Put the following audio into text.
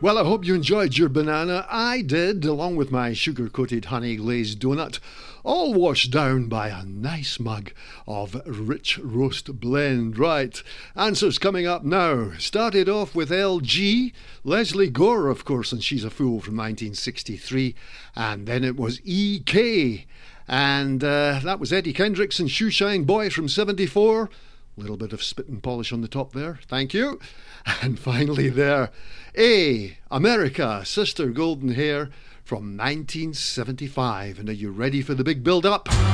Well, I hope you enjoyed your banana. I did, along with my sugar-coated honey glazed donut, all washed down by a nice mug of rich roast blend. Right, answers coming up now. Started off with LG, Leslie Gore, of course, and She's a Fool from 1963. And then it was EK, and that was Eddie Kendricks and Shoeshine Boy from 74. A little bit of spit and polish on the top there. Thank you. And finally there, America, Sister Golden Hair from 1975. And are you ready for the big build-up?